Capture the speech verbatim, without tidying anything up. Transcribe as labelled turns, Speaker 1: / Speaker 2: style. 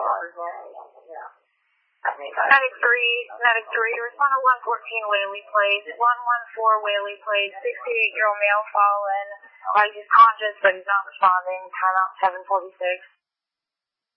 Speaker 1: Yeah. Medic three, Medic three, respond to one fourteen Whaley Place, one one four Whaley Place, sixty-eight-year-old male fallen. Uh, he's conscious, but he's not responding. Time out seven forty-six.